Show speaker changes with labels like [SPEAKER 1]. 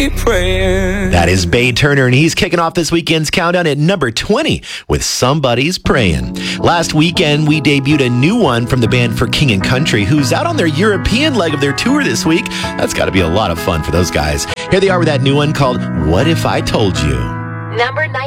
[SPEAKER 1] be praying.
[SPEAKER 2] That is Bay Turner, and he's kicking off this weekend's countdown at number 20 with Somebody's Praying. Last weekend, we debuted a new one from the band For King and Country, who's out on their European leg of their tour this week. That's got to be a lot of fun for those guys. Here they are with that new one called What If I Told You?
[SPEAKER 3] Number 9.